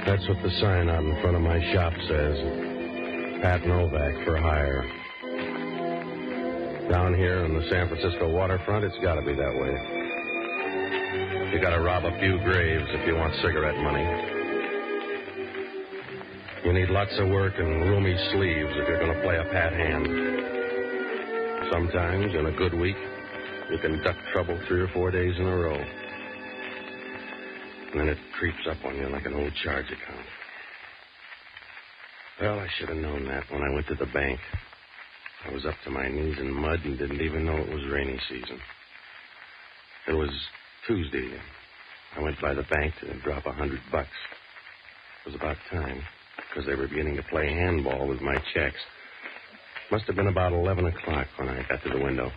That's what the sign out in front of my shop says. Pat Novak for hire. Down here on the San Francisco waterfront, it's got to be that way. You got to rob a few graves if you want cigarette money. You need lots of work and roomy sleeves if you're going to play a pat hand. Sometimes, in a good week, you can duck trouble 3 or 4 days in a row. And then it creeps up on you like an old charge account. Well, I should have known that when I went to the bank. I was up to my knees in mud and didn't even know it was rainy season. It was Tuesday. I went by the bank to drop $100. It was about time, because they were beginning to play handball with my checks. Must have been about 11 o'clock when I got to the window.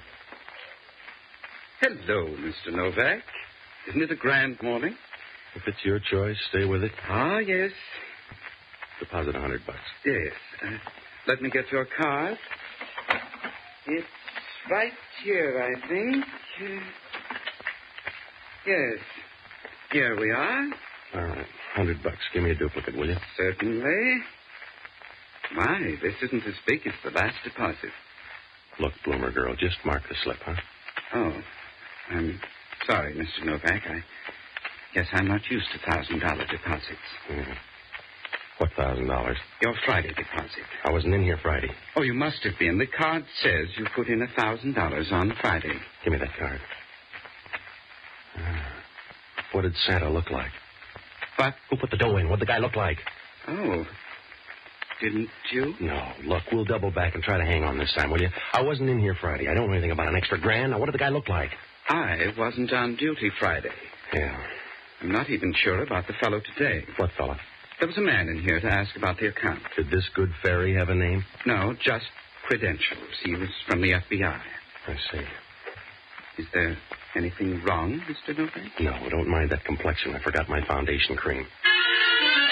Hello, Mr. Novak. Isn't it a grand morning? If it's your choice, stay with it. Ah, yes. Deposit $100. Yes. Let me get your card. It's right here, I think. Yes. Here we are. All right. $100. Give me a duplicate, will you? Certainly. My, this isn't as big as the last deposit. Look, Bloomer girl, just mark the slip, huh? Oh, I'm sorry, Mr. Novak. I guess I'm not used to $1,000 deposits. Mm-hmm. What $1,000? Your Friday deposit. I wasn't in here Friday. Oh, you must have been. The card says you put in $1,000 on Friday. Give me that card. What did Santa look like? What? Who put the dough in? What'd the guy look like? Oh, didn't you? No. Look, we'll double back and try to hang on this time, will you? I wasn't in here Friday. I don't know anything about an extra grand. Now, what did the guy look like? I wasn't on duty Friday. Yeah. I'm not even sure about the fellow today. What fellow? There was a man in here to ask about the account. Did this good fairy have a name? No, just credentials. He was from the FBI. I see. Is there anything wrong, Mr. Novak? No, don't mind that complexion. I forgot my foundation cream.